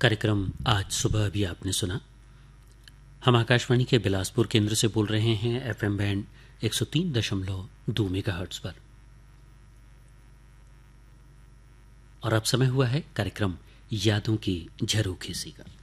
कार्यक्रम आज सुबह अभी आपने सुना। हम आकाशवाणी के बिलासपुर केंद्र से बोल रहे हैं एफएम बैंड 103.2 मेगाहर्ट्ज पर। और अब समय हुआ है कार्यक्रम यादों की झरोखे सी का।